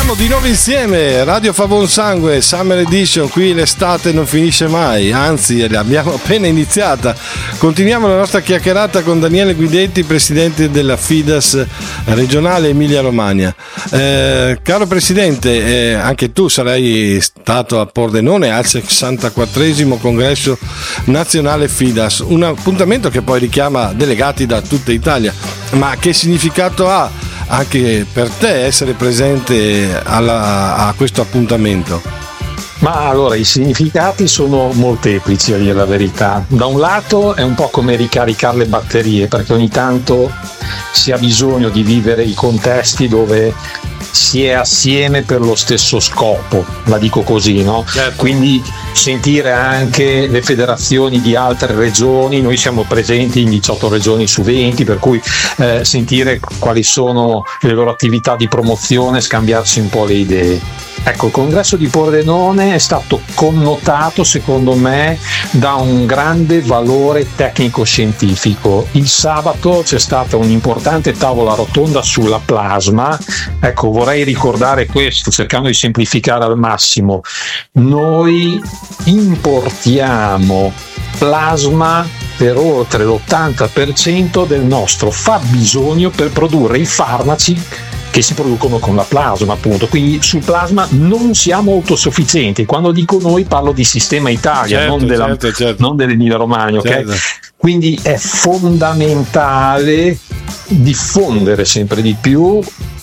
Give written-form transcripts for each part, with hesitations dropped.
Siamo di nuovo insieme, Radio Fa Buon Sangue, Summer Edition. Qui l'estate non finisce mai, anzi l'abbiamo appena iniziata. Continuiamo la nostra chiacchierata con Daniele Guidetti, presidente della FIDAS regionale Emilia Romagna. Caro presidente, anche tu sarai stato a Pordenone al 64esimo congresso nazionale FIDAS, un appuntamento che poi richiama delegati da tutta Italia. Ma che significato ha anche per te essere presente a questo appuntamento? Ma allora, i significati sono molteplici, a dire la verità. Da un lato è un po' come ricaricare le batterie, perché ogni tanto si ha bisogno di vivere i contesti dove si è assieme per lo stesso scopo, la dico così, no? Certo. Quindi sentire anche le federazioni di altre regioni, noi siamo presenti in 18 regioni su 20, per cui sentire quali sono le loro attività di promozione, scambiarsi un po' le idee. Ecco, il congresso di Pordenone è stato connotato, secondo me, da un grande valore tecnico-scientifico. Il sabato c'è stata un'importante tavola rotonda sulla plasma. Ecco, vorrei ricordare questo, cercando di semplificare al massimo. Noi importiamo plasma per oltre l'80% del nostro fabbisogno per produrre i farmaci che si producono con la plasma, appunto. Quindi sul plasma non siamo autosufficienti. Quando dico noi parlo di sistema Italia, certo. non dell'Emilia Romagna, certo. Ok? Quindi è fondamentale diffondere sempre di più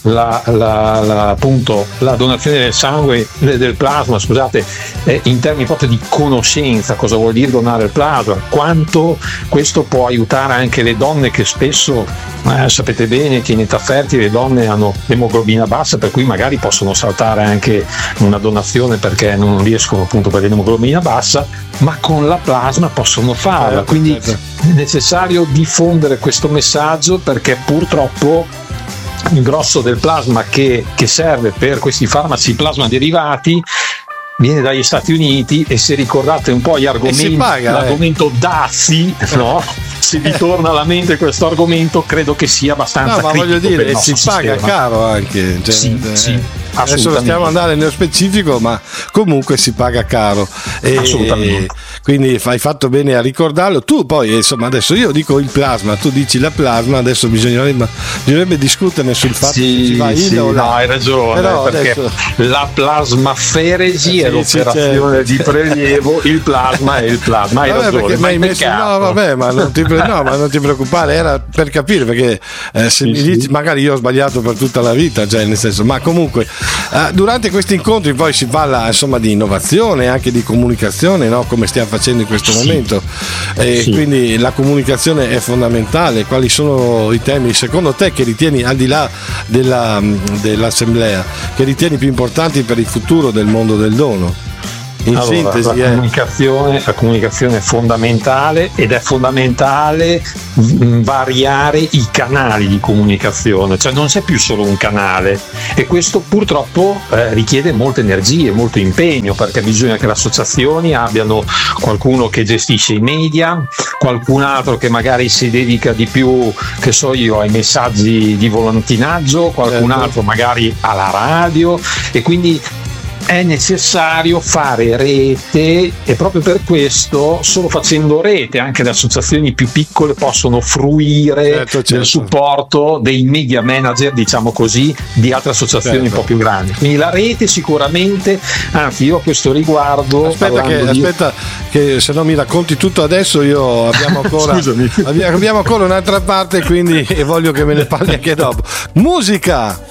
appunto la donazione del sangue, del plasma, scusate, in termini proprio di conoscenza, cosa vuol dire donare il plasma, quanto questo può aiutare anche le donne che spesso sapete bene che in età fertile le donne hanno l'emoglobina bassa, per cui magari possono saltare anche una donazione perché non riescono appunto per l'emoglobina bassa, ma con la plasma possono farla. Quindi è necessario diffondere questo messaggio, perché purtroppo il grosso del plasma che serve per questi farmaci plasma derivati viene dagli Stati Uniti, e se ricordate un po' gli argomenti, l'argomento dazi, no? Se vi torna alla mente questo argomento, credo che sia abbastanza critico. Ma voglio dire, si paga caro anche, cioè, sì, adesso non stiamo andare nello specifico, ma comunque si paga caro, assolutamente. Quindi hai fatto bene a ricordarlo. Tu poi, insomma, adesso io dico il plasma, tu dici la plasma, adesso bisognerebbe discuterne sul fatto se ci va in o là. No, hai ragione, però perché adesso la plasmaferesi è l'operazione di prelievo, il plasma è il plasma, hai ragione. Ma hai messo, ma non ti preoccupare, era per capire, perché se mi dici, magari io ho sbagliato per tutta la vita, cioè nel senso, ma comunque durante questi incontri poi si parla, insomma, di innovazione, anche di comunicazione, no? Come stiamo facendo in questo momento, quindi la comunicazione è fondamentale. Quali sono i temi secondo te che ritieni, al di là dell'assemblea, che ritieni più importanti per il futuro del mondo del dono? In sintesi, la comunicazione è fondamentale, ed è fondamentale variare i canali di comunicazione, cioè non c'è più solo un canale, e questo purtroppo richiede molte energie, molto impegno, perché bisogna che le associazioni abbiano qualcuno che gestisce i media, qualcun altro che magari si dedica di più, che so io, ai messaggi di volantinaggio, qualcun altro magari alla radio, e quindi è necessario fare rete, e proprio per questo, solo facendo rete, anche le associazioni più piccole possono fruire del supporto dei media manager, diciamo così, di altre associazioni un po' più grandi. Quindi la rete sicuramente, anzi io a questo riguardo aspetta che se no mi racconti tutto adesso, io abbiamo ancora un'altra parte, quindi, e voglio che me ne parli anche dopo. Musica!